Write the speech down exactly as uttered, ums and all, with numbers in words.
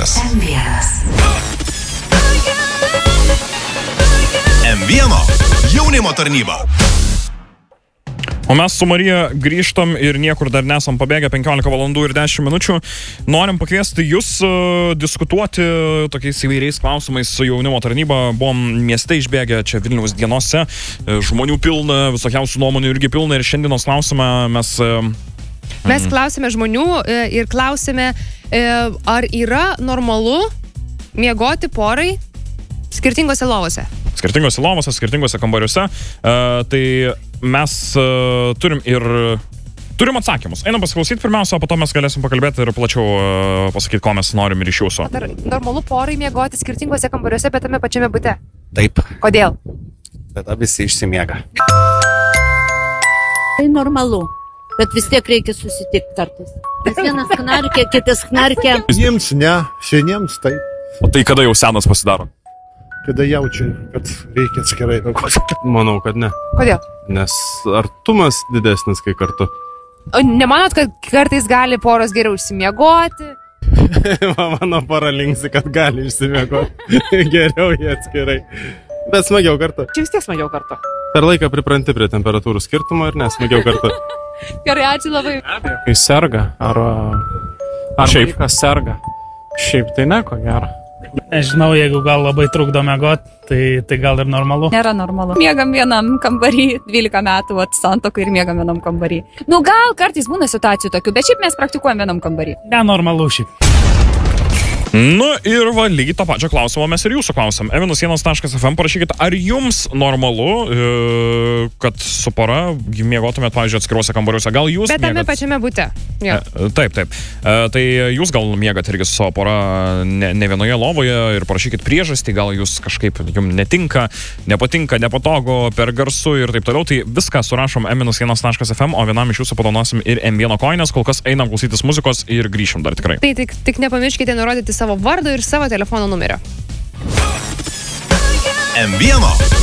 vienas. M vienas. M vienas jaunimo tarnyba. O mes su Marija grįžtam ir niekur dar nesam pabėgę penkiolika valandų ir dešimt minučių. Norim pakviesti jūs uh, diskutuoti tokiais įvairiais klausimais su jaunimo tarnyba. Buvom mieste išbėgę čia Vilniaus dienose. Žmonių pilna, visokiausių nuomonių irgi pilna. Ir šiandienos klausimą mes... Uh, mes klausime žmonių ir klausime, ar yra normalu miegoti porai skirtingose lovose. Skirtingose lovose, skirtingose kambariuose. Uh, tai mes uh, turim ir turim atsakymus. Einam pasiklausyti pirmiausia, o po to mes galėsim pakalbėti ir plačiau uh, pasakyti, ko mes norim ir iš jūsų. Ar normalu porai miegoti skirtingose kambariuose, bet tame pačiame bute? Taip. Kodėl? Tada visi išsimiega. Tai normalu, bet vis tiek reikia susitikti kartais. Nes vienas knarkia, kitas knarkia. Jiems ne, seniems taip. O tai kada jau senas pasidaro? Kada jaučiu, kad reikia atskirai miegoti. Manau, kad ne. Kodėl? Nes artumas didesnis, kai kartu. O nemanot, kad kartais gali poros geriau išsimiegoti? Mano pora linksi, kad gali išsimiegoti. Geriau jie atskirai. Bet smagiau kartu. Čia vis tiek smagiau kartu. Per laiką pripranti prie temperatūrų skirtumo ir nesmagiau kartu. Gerai, ačiū labai. Kai serga, ar, ar Šiaip. vaikas serga. Šiaip tai ne, ko gero. Nežinau, jeigu gal labai trukdo miegot, tai, tai gal ir normalu. Nėra normalu. Miegam vienam kambarį, dvylika metų, vat santuokai ir miegam vienam kambarį. Nu gal kartais būna situacijų tokių, bet šiaip mes praktikuojam vienam kambarį. Nenormalu šiaip. Nu ir va, lygiai tą pačią klausimą mes ir jūsų klausim. e vienas taškas ef em parašykit, ar jums normalu, e, kad su pora miegotumėt, pavyzdžiui, atskiruose kambariuose? Gal jūs Bet tame miegat... pačiame bute. Jo. E, taip, taip. E, tai jūs gal miegat irgi su savo pora ne, ne vienoje lovoje ir parašykit priežastį, gal jūs kažkaip jums netinka, nepatinka, nepatogu, per garsu ir taip toliau. Tai viską surašom e vienas taškas ef em, o vienam iš jūsų padovanosim ir em vienas koinės. Kol kas einam klausytis muzikos ir grįšim dar tikrai. Tai tik, tik nepamirškite nurodyti savo vardą ir savo telefono numerio. M vienas